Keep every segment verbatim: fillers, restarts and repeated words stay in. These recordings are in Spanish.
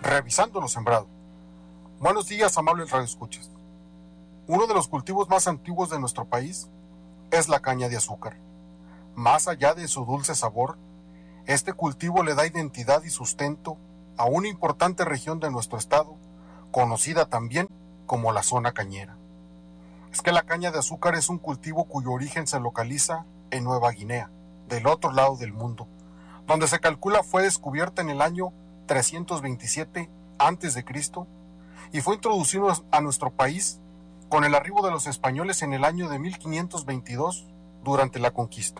Revisando lo sembrado. Buenos días, amables radioescuchas. Uno de los cultivos más antiguos de nuestro país es la caña de azúcar. Más allá de su dulce sabor, este cultivo le da identidad y sustento a una importante región de nuestro estado, conocida también como la zona cañera. Es que la caña de azúcar es un cultivo cuyo origen se localiza en Nueva Guinea, del otro lado del mundo, donde se calcula fue descubierta en el año trescientos veintisiete antes de Cristo y fue introducido a nuestro país con el arribo de los españoles en el año de mil quinientos veintidós durante la conquista.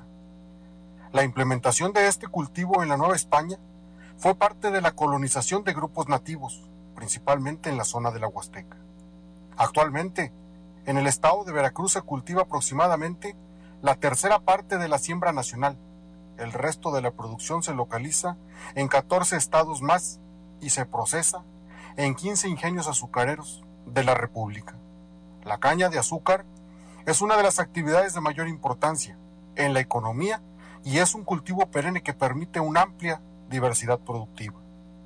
La implementación de este cultivo en la Nueva España fue parte de la colonización de grupos nativos, principalmente en la zona de la Huasteca. Actualmente, en el estado de Veracruz se cultiva aproximadamente la tercera parte de la siembra nacional. El resto de la producción se localiza en catorce estados más y se procesa en quince ingenios azucareros de la República. La caña de azúcar es una de las actividades de mayor importancia en la economía y es un cultivo perenne que permite una amplia diversidad productiva.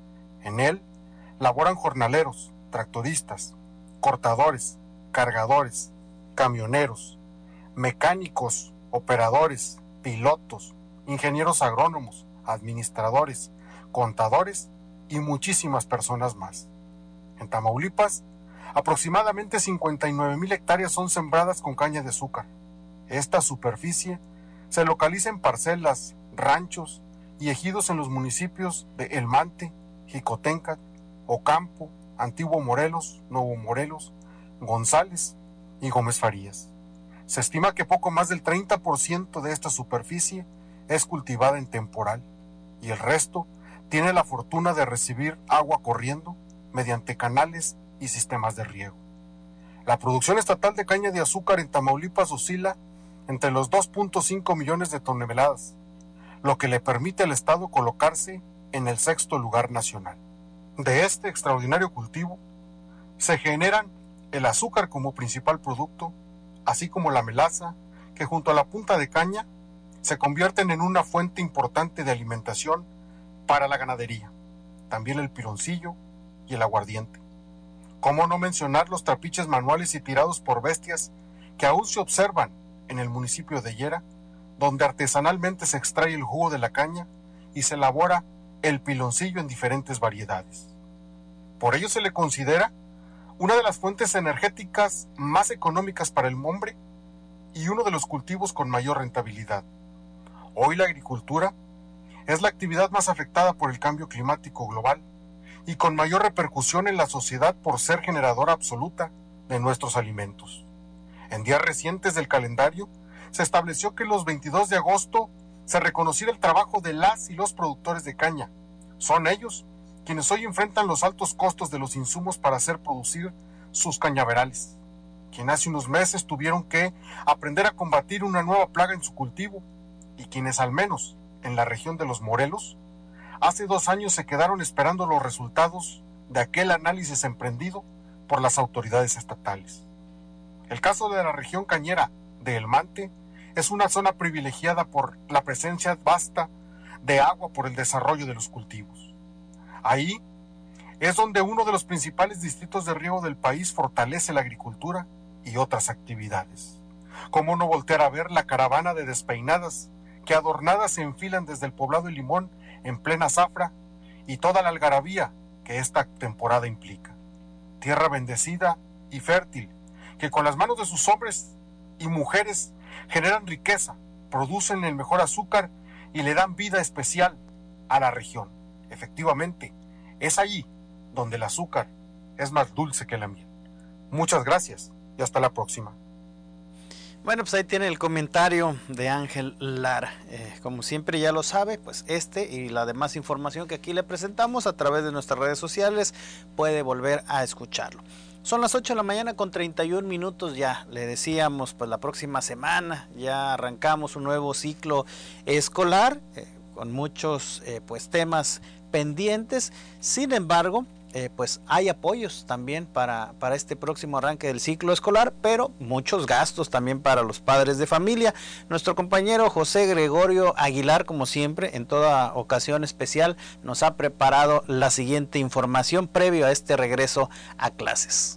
En él laboran jornaleros, tractoristas, cortadores, cargadores, camioneros, mecánicos, operadores, pilotos, ingenieros agrónomos, administradores, contadores y muchísimas personas más. En Tamaulipas, aproximadamente cincuenta y nueve mil hectáreas son sembradas con caña de azúcar. Esta superficie se localiza en parcelas, ranchos y ejidos en los municipios de El Mante, Jicotencat, Ocampo, Antiguo Morelos, Nuevo Morelos, González y Gómez Farías. Se estima que poco más del treinta por ciento de esta superficie es cultivada en temporal y el resto tiene la fortuna de recibir agua corriendo mediante canales y sistemas de riego. La producción estatal de caña de azúcar en Tamaulipas oscila entre los dos punto cinco millones de toneladas, lo que le permite al estado colocarse en el sexto lugar nacional. De este extraordinario cultivo se generan el azúcar como principal producto, así como la melaza, que junto a la punta de caña se convierten en una fuente importante de alimentación para la ganadería, también el piloncillo y el aguardiente. ¿Cómo no mencionar los trapiches manuales y tirados por bestias que aún se observan en el municipio de Yera, donde artesanalmente se extrae el jugo de la caña y se elabora el piloncillo en diferentes variedades? Por ello se le considera una de las fuentes energéticas más económicas para el hombre y uno de los cultivos con mayor rentabilidad. Hoy la agricultura es la actividad más afectada por el cambio climático global y con mayor repercusión en la sociedad por ser generadora absoluta de nuestros alimentos. En días recientes del calendario se estableció que los veintidós de agosto se reconociera el trabajo de las y los productores de caña. Son ellos quienes hoy enfrentan los altos costos de los insumos para hacer producir sus cañaverales, quienes hace unos meses tuvieron que aprender a combatir una nueva plaga en su cultivo y quienes al menos en la región de los Morelos hace dos años se quedaron esperando los resultados de aquel análisis emprendido por las autoridades estatales. El caso de la región cañera de El Mante es una zona privilegiada por la presencia vasta de agua por el desarrollo de los cultivos. Ahí es donde uno de los principales distritos de riego del país fortalece la agricultura y otras actividades. ¿Cómo no voltear a ver la caravana de despeinadas que adornadas se enfilan desde el poblado de Limón en plena zafra y toda la algarabía que esta temporada implica? Tierra bendecida y fértil, que con las manos de sus hombres y mujeres generan riqueza, producen el mejor azúcar y le dan vida especial a la región. Efectivamente, es allí donde el azúcar es más dulce que la miel. Muchas gracias y hasta la próxima. Bueno, pues ahí tiene el comentario de Ángel Lara. Eh, como siempre ya lo sabe, pues este y la demás información que aquí le presentamos a través de nuestras redes sociales puede volver a escucharlo. Son las ocho de la mañana con treinta y un minutos, ya le decíamos, pues la próxima semana ya arrancamos un nuevo ciclo escolar eh, con muchos eh, pues temas pendientes. Sin embargo, eh, pues hay apoyos también para, para este próximo arranque del ciclo escolar, pero muchos gastos también para los padres de familia. Nuestro compañero José Gregorio Aguilar, como siempre, en toda ocasión especial, nos ha preparado la siguiente información previo a este regreso a clases.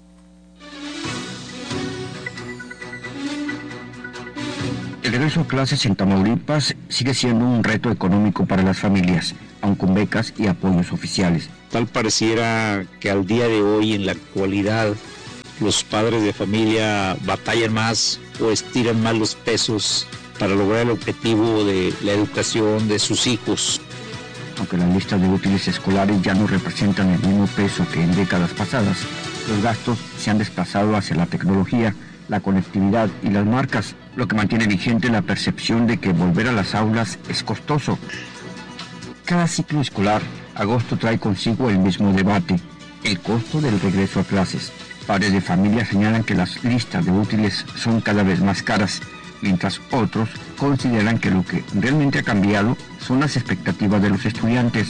El regreso a clases en Tamaulipas sigue siendo un reto económico para las familias, aun con becas y apoyos oficiales. Tal pareciera que al día de hoy, en la actualidad, los padres de familia batallan más o estiran más los pesos para lograr el objetivo de la educación de sus hijos. Aunque las listas de útiles escolares ya no representan el mismo peso que en décadas pasadas, los gastos se han desplazado hacia la tecnología, la conectividad y las marcas, lo que mantiene vigente la percepción de que volver a las aulas es costoso. Cada ciclo escolar, agosto trae consigo el mismo debate, el costo del regreso a clases. Padres de familia señalan que las listas de útiles son cada vez más caras, mientras otros consideran que lo que realmente ha cambiado son las expectativas de los estudiantes.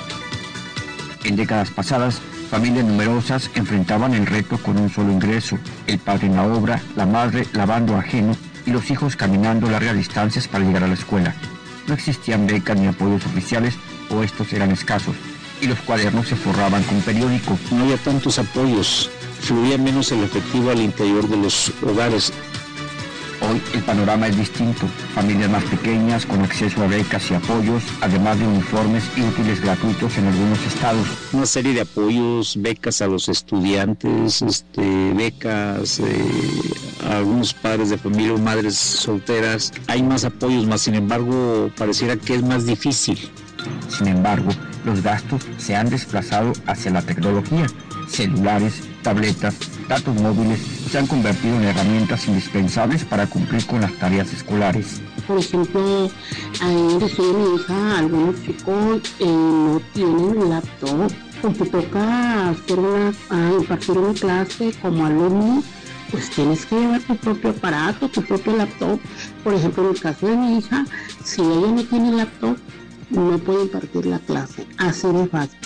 En décadas pasadas, familias numerosas enfrentaban el reto con un solo ingreso, el padre en la obra, la madre lavando ajeno y los hijos caminando largas distancias para llegar a la escuela. No existían becas ni apoyos oficiales, o estos eran escasos, y los cuadernos se forraban con periódico. No había tantos apoyos, fluía menos el efectivo al interior de los hogares. Hoy el panorama es distinto, familias más pequeñas con acceso a becas y apoyos, además de uniformes y útiles gratuitos en algunos estados. Una serie de apoyos, becas a los estudiantes, este, becas eh, a algunos padres de familia o madres solteras. Hay más apoyos, más sin embargo pareciera que es más difícil. Sin embargo, los gastos se han desplazado hacia la tecnología. Celulares, tabletas, datos móviles se han convertido en herramientas indispensables para cumplir con las tareas escolares. Por ejemplo, ahí decía mi hija, algunos chicos eh, no tienen laptop, porque toca hacer una, a impartir una clase como alumno, pues tienes que llevar tu propio aparato, tu propio laptop. Por ejemplo, en el caso de mi hija, si ella no tiene laptop, no puede impartir la clase, así de fácil.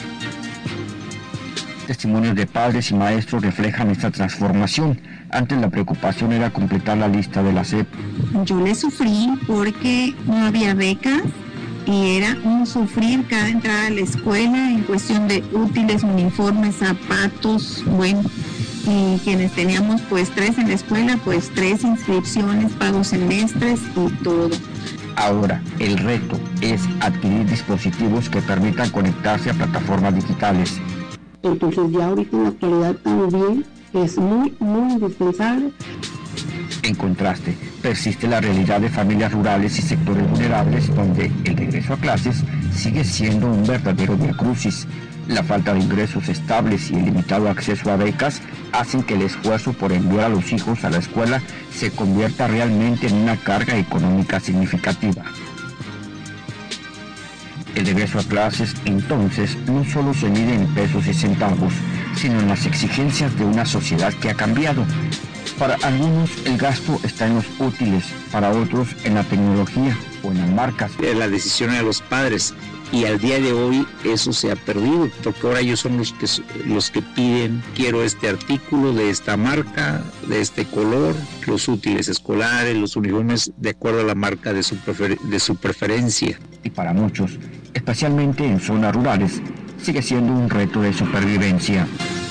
Testimonios de padres y maestros reflejan esta transformación. Antes la preocupación era completar la lista de la S E P. Yo le sufrí porque no había becas y era un sufrir cada entrada a la escuela en cuestión de útiles, uniformes, zapatos, bueno, y quienes teníamos pues tres en la escuela, pues tres inscripciones, pagos semestres y todo. Ahora, el reto es adquirir dispositivos que permitan conectarse a plataformas digitales. Entonces ya ahorita en la actualidad también es muy, muy indispensable. En contraste, persiste la realidad de familias rurales y sectores vulnerables donde el regreso a clases sigue siendo un verdadero viacrucis. La falta de ingresos estables y el limitado acceso a becas hacen que el esfuerzo por enviar a los hijos a la escuela se convierta realmente en una carga económica significativa. El regreso a clases, entonces, no solo se mide en pesos y centavos, sino en las exigencias de una sociedad que ha cambiado. Para algunos, el gasto está en los útiles, para otros, en la tecnología o en las marcas. La decisión era de los padres, y al día de hoy eso se ha perdido, porque ahora ellos son los que, los que piden, quiero este artículo de esta marca, de este color, los útiles escolares, los uniformes, de acuerdo a la marca de su, prefer, de su preferencia. Y para muchos, especialmente en zonas rurales, sigue siendo un reto de supervivencia.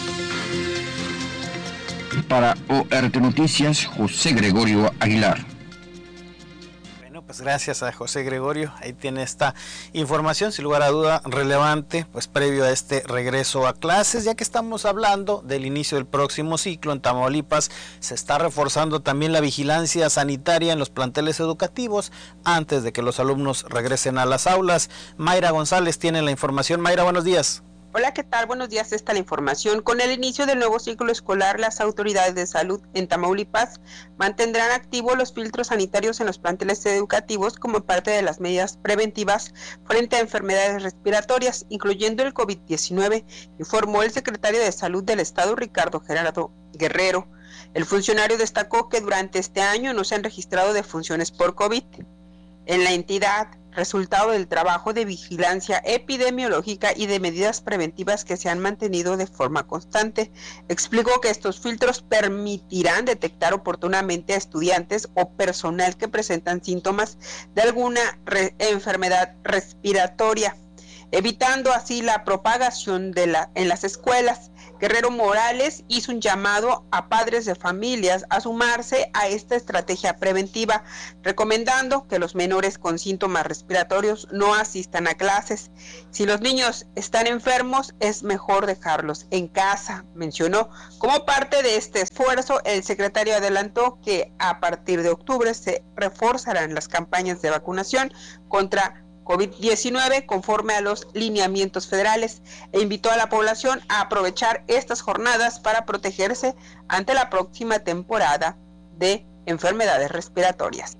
Para O R T Noticias, José Gregorio Aguilar. Bueno, pues gracias a José Gregorio, ahí tiene esta información, sin lugar a duda relevante, pues previo a este regreso a clases, ya que estamos hablando del inicio del próximo ciclo en Tamaulipas. Se está reforzando también la vigilancia sanitaria en los planteles educativos antes de que los alumnos regresen a las aulas. Mayra González tiene la información. Mayra, buenos días. Hola, ¿qué tal? Buenos días, esta es la información. Con el inicio del nuevo ciclo escolar, las autoridades de salud en Tamaulipas mantendrán activos los filtros sanitarios en los planteles educativos como parte de las medidas preventivas frente a enfermedades respiratorias, incluyendo el COVID diecinueve, informó el secretario de Salud del Estado, Ricardo Gerardo Guerrero. El funcionario destacó que durante este año no se han registrado defunciones por COVID en la entidad, resultado del trabajo de vigilancia epidemiológica y de medidas preventivas que se han mantenido de forma constante. Explicó que estos filtros permitirán detectar oportunamente a estudiantes o personal que presentan síntomas de alguna re- enfermedad respiratoria, evitando así la propagación de la, en las escuelas. Guerrero Morales hizo un llamado a padres de familias a sumarse a esta estrategia preventiva, recomendando que los menores con síntomas respiratorios no asistan a clases. Si los niños están enfermos, es mejor dejarlos en casa, mencionó. Como parte de este esfuerzo, el secretario adelantó que a partir de octubre se reforzarán las campañas de vacunación contra COVID diecinueve conforme a los lineamientos federales e invitó a la población a aprovechar estas jornadas para protegerse ante la próxima temporada de enfermedades respiratorias.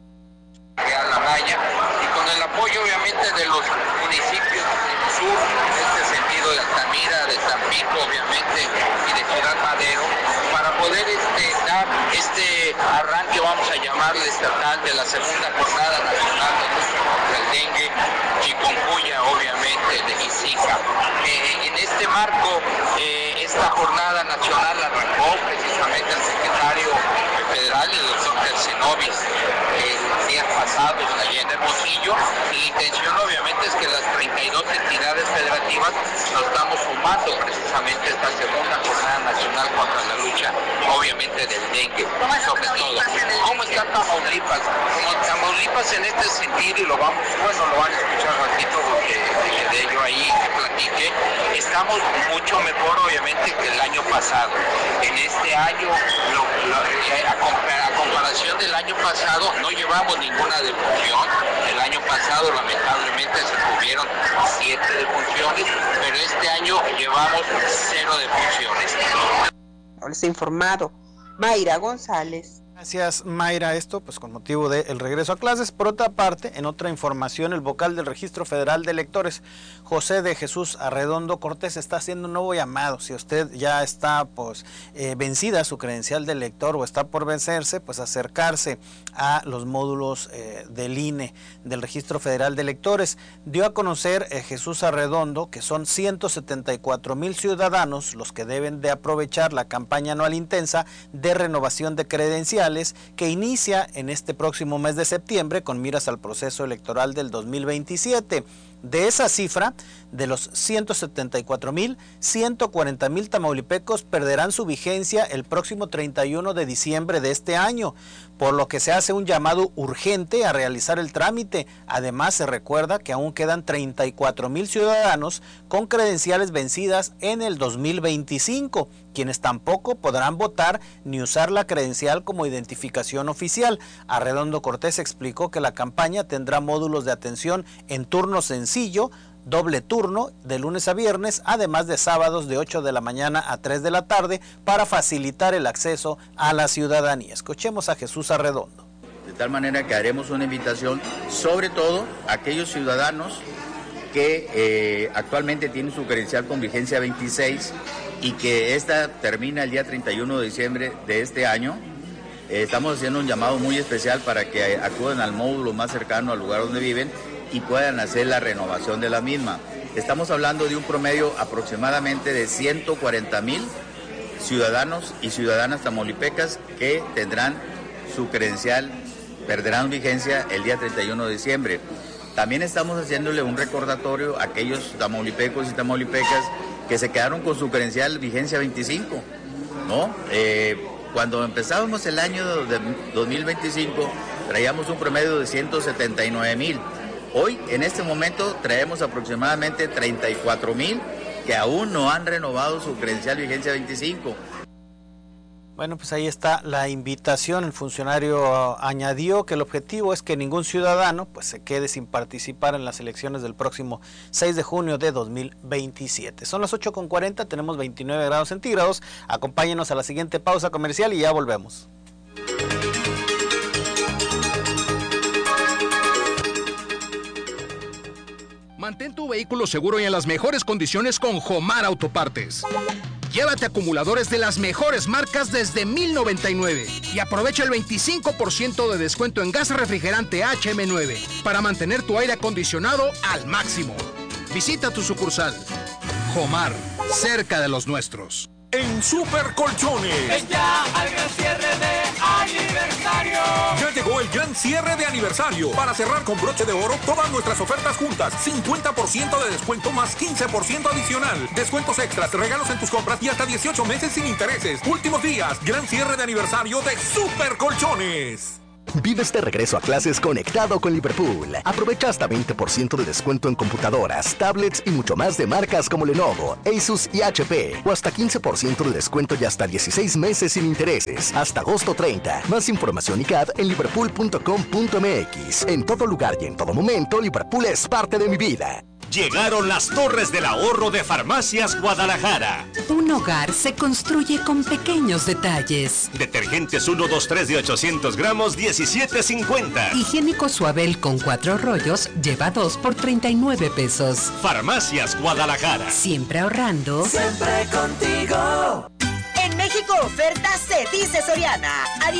A la raya y con el apoyo obviamente de los municipios del sur, en este sentido de Altamira, de Tampico obviamente y de Ciudad Madero, para poder este, dar este arranque, vamos a llamarle estatal, de la segunda jornada nacional de lucha contra el dengue, chikungunya obviamente, y Zika. Eh, en este marco, eh, esta jornada nacional arrancó precisamente el secretario federal, el doctor Tercenovis, el día pasado allí en Hermosillo, y la intención obviamente es que las treinta y dos entidades federativas nos estamos sumando precisamente a esta segunda jornada nacional contra la lucha obviamente del dengue, sobre todo. ¿Cómo está Tamaulipas? Como Tamaulipas en este sentido, y lo vamos, bueno, lo van a escuchar ratito porque de ello ahí que platique, estamos mucho mejor obviamente que el año pasado. En este año, lo, lo, a, compara, a comparación del año pasado, no llevamos ninguna defunción. El año pasado lamentablemente se tuvieron siete defunciones, pero este año llevamos cero defunciones. Les he informado Mayra González. Gracias, Mayra. Esto pues con motivo del regreso a clases. Por otra parte, en otra información, el vocal del Registro Federal de Electores, José de Jesús Arredondo Cortés, está haciendo un nuevo llamado. Si usted ya está pues eh, vencida su credencial de elector o está por vencerse, pues acercarse a los módulos eh, del I N E, del Registro Federal de Electores. Dio a conocer eh, Jesús Arredondo que son ciento setenta y cuatro mil ciudadanos los que deben de aprovechar la campaña anual intensa de renovación de credenciales que inicia en este próximo mes de septiembre con miras al proceso electoral del dos mil veintisiete. De esa cifra, de los ciento setenta y cuatro mil, ciento cuarenta mil tamaulipecos perderán su vigencia el próximo treinta y uno de diciembre de este año, por lo que se hace un llamado urgente a realizar el trámite. Además, se recuerda que aún quedan treinta y cuatro mil ciudadanos con credenciales vencidas en el dos mil veinticinco, quienes tampoco podrán votar ni usar la credencial como identificación oficial. Arredondo Cortés explicó que la campaña tendrá módulos de atención en turno sencillo, doble turno de lunes a viernes, además de sábados de ocho de la mañana a tres de la tarde para facilitar el acceso a la ciudadanía. Escuchemos a Jesús Arredondo. De tal manera que haremos una invitación, sobre todo a aquellos ciudadanos que eh, actualmente tienen su credencial con vigencia veintiséis y que esta termina el día treinta y uno de diciembre de este año. Eh, estamos haciendo un llamado muy especial para que acudan al módulo más cercano al lugar donde viven y puedan hacer la renovación de la misma. Estamos hablando de un promedio aproximadamente de ciento cuarenta mil ciudadanos y ciudadanas tamaulipecas que tendrán su credencial, perderán vigencia el día treinta y uno de diciembre. También estamos haciéndole un recordatorio a aquellos tamaulipecos y tamaulipecas que se quedaron con su credencial vigencia veinticinco, ¿no? Eh, cuando empezábamos el año de dos mil veinticinco traíamos un promedio de ciento setenta y nueve mil. Hoy, en este momento, traemos aproximadamente treinta y cuatro mil que aún no han renovado su credencial vigencia veinticinco. Bueno, pues ahí está la invitación. El funcionario añadió que el objetivo es que ningún ciudadano pues se quede sin participar en las elecciones del próximo seis de junio de dos mil veintisiete. Son las ocho con cuarenta, tenemos veintinueve grados centígrados. Acompáñenos a la siguiente pausa comercial y ya volvemos. Mantén tu vehículo seguro y en las mejores condiciones con Jomar Autopartes. Llévate acumuladores de las mejores marcas desde mil noventa y nueve y aprovecha el veinticinco por ciento de descuento en gas refrigerante H M nueve para mantener tu aire acondicionado al máximo. Visita tu sucursal. Jomar, cerca de los nuestros. En Super Colchones. Ven ya al gran cierre de aniversario. Ya llegó el gran cierre de aniversario. Para cerrar con broche de oro todas nuestras ofertas juntas. cincuenta por ciento de descuento más quince por ciento adicional. Descuentos extras, regalos en tus compras y hasta dieciocho meses sin intereses. Últimos días. Gran cierre de aniversario de Super Colchones. Vives de regreso a clases conectado con Liverpool. Aprovecha hasta veinte por ciento de descuento en computadoras, tablets y mucho más de marcas como Lenovo, Asus y H P. O hasta quince por ciento de descuento y hasta dieciséis meses sin intereses. Hasta agosto treinta. Más información y C A D en liverpool punto com punto m x. En todo lugar y en todo momento, Liverpool es parte de mi vida. Llegaron las torres del ahorro de Farmacias Guadalajara. Un hogar se construye con pequeños detalles. Detergentes uno, dos, tres de ochocientos gramos, diecisiete cincuenta. Higiénico Suabel con cuatro rollos, lleva dos por treinta y nueve pesos. Farmacias Guadalajara. Siempre ahorrando. Siempre contigo. En México, oferta se dice Soriana.